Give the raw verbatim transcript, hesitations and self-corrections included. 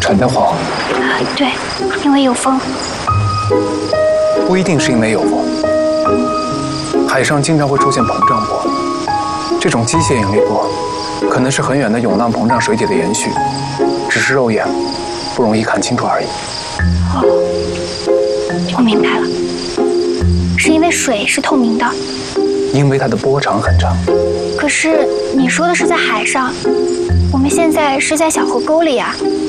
船在晃。 啊，对，因为有风。 不一定是因为有风，海上经常会出现膨胀波，这种机械引力波可能是很远的涌浪膨胀水体的延续，只是肉眼不容易看清楚而已。 哦，我明白了，是因为水是透明的。 因为它的波长很长。 可是你说的是在海上，我们现在是在小河沟里啊。